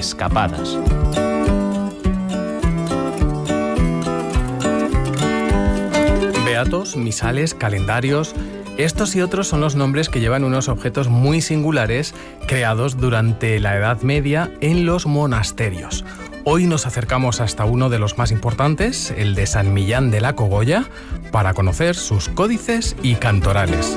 Escapadas. Beatos, misales, calendarios... Estos y otros son los nombres que llevan unos objetos muy singulares creados durante la Edad Media en los monasterios. Hoy nos acercamos hasta uno de los más importantes, el de San Millán de la Cogolla, para conocer sus códices y cantorales.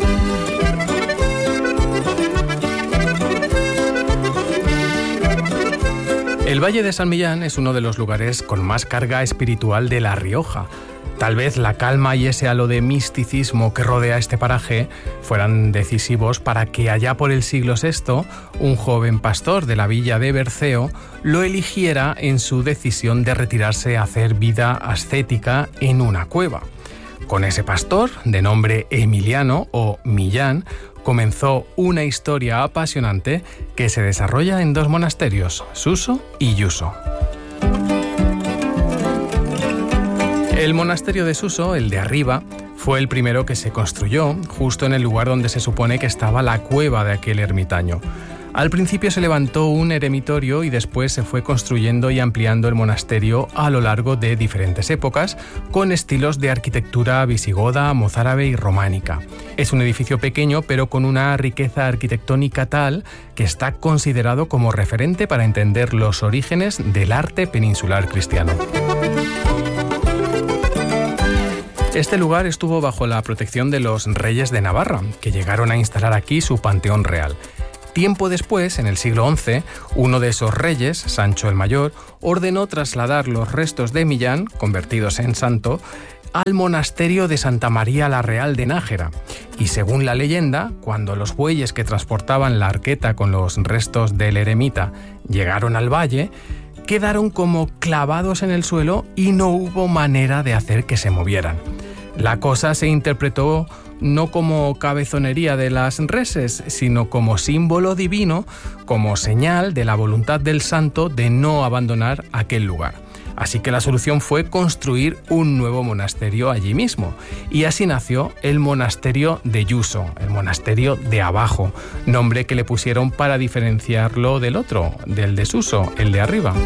El Valle de San Millán es uno de los lugares con más carga espiritual de La Rioja. Tal vez la calma y ese halo de misticismo que rodea este paraje fueran decisivos para que allá por el siglo VI, un joven pastor de la villa de Berceo lo eligiera en su decisión de retirarse a hacer vida ascética en una cueva. Con ese pastor, de nombre Emiliano o Millán, comenzó una historia apasionante que se desarrolla en dos monasterios, Suso y Yuso. El monasterio de Suso, el de arriba, fue el primero que se construyó justo en el lugar donde se supone que estaba la cueva de aquel ermitaño. Al principio se levantó un eremitorio y después se fue construyendo y ampliando el monasterio a lo largo de diferentes épocas, con estilos de arquitectura visigoda, mozárabe y románica. Es un edificio pequeño, pero con una riqueza arquitectónica tal que está considerado como referente para entender los orígenes del arte peninsular cristiano. Este lugar estuvo bajo la protección de los reyes de Navarra, que llegaron a instalar aquí su panteón real. Tiempo después, en el siglo XI, uno de esos reyes, Sancho el Mayor, ordenó trasladar los restos de Millán, convertidos en santo, al monasterio de Santa María la Real de Nájera. Y según la leyenda, cuando los bueyes que transportaban la arqueta con los restos del eremita llegaron al valle, quedaron como clavados en el suelo y no hubo manera de hacer que se movieran. La cosa se interpretó no como cabezonería de las reses, sino como símbolo divino, como señal de la voluntad del santo de no abandonar aquel lugar. Así que la solución fue construir un nuevo monasterio allí mismo. Y así nació el monasterio de Yuso, el monasterio de abajo, nombre que le pusieron para diferenciarlo del otro, del de Suso, el de arriba.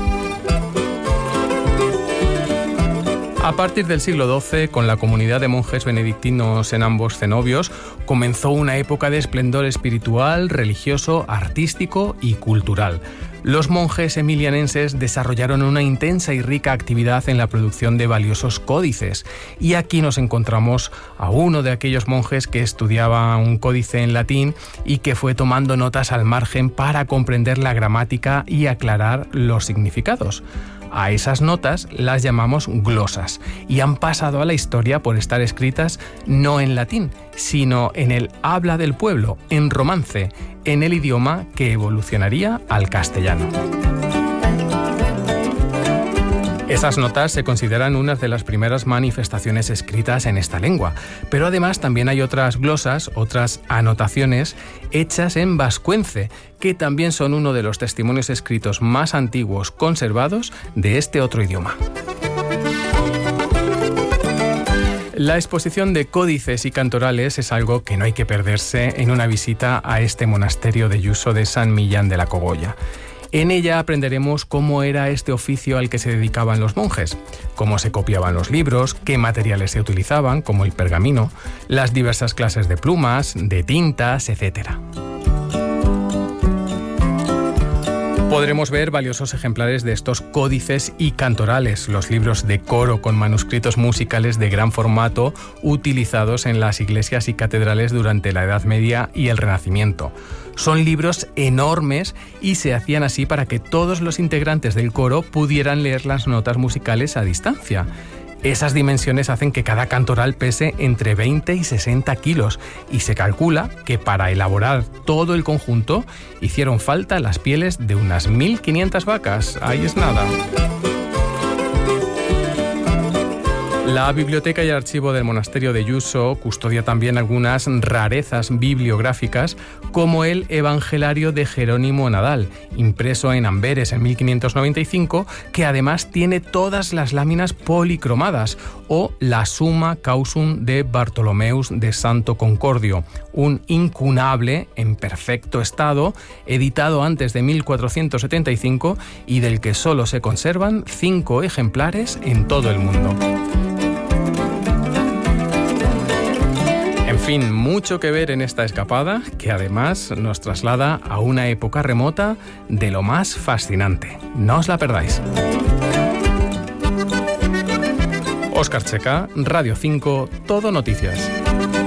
A partir del siglo XII, con la comunidad de monjes benedictinos en ambos cenobios, comenzó una época de esplendor espiritual, religioso, artístico y cultural. Los monjes emilianenses desarrollaron una intensa y rica actividad en la producción de valiosos códices, y aquí nos encontramos a uno de aquellos monjes que estudiaba un códice en latín y que fue tomando notas al margen para comprender la gramática y aclarar los significados. A esas notas las llamamos glosas y han pasado a la historia por estar escritas no en latín, sino en el habla del pueblo, en romance, en el idioma que evolucionaría al castellano. Esas notas se consideran unas de las primeras manifestaciones escritas en esta lengua, pero además también hay otras glosas, otras anotaciones hechas en vascuence, que también son uno de los testimonios escritos más antiguos conservados de este otro idioma. La exposición de códices y cantorales es algo que no hay que perderse en una visita a este monasterio de Yuso de San Millán de la Cogolla. En ella aprenderemos cómo era este oficio al que se dedicaban los monjes, cómo se copiaban los libros, qué materiales se utilizaban, como el pergamino, las diversas clases de plumas, de tintas, etc. Podremos ver valiosos ejemplares de estos códices y cantorales, los libros de coro con manuscritos musicales de gran formato utilizados en las iglesias y catedrales durante la Edad Media y el Renacimiento. Son libros enormes y se hacían así para que todos los integrantes del coro pudieran leer las notas musicales a distancia. Esas dimensiones hacen que cada cantoral pese entre 20 y 60 kilos y se calcula que para elaborar todo el conjunto hicieron falta las pieles de unas 1.500 vacas. Ahí es nada. La biblioteca y el archivo del monasterio de Yuso custodia también algunas rarezas bibliográficas, como el Evangelario de Jerónimo Nadal, impreso en Amberes en 1595, que además tiene todas las láminas policromadas, o la Summa Causum de Bartolomeus de Santo Concordio, un incunable en perfecto estado, editado antes de 1475 y del que solo se conservan 5 ejemplares en todo el mundo. En fin, mucho que ver en esta escapada, que además nos traslada a una época remota de lo más fascinante. No os la perdáis. Óscar Checa, Radio 5, Todo Noticias.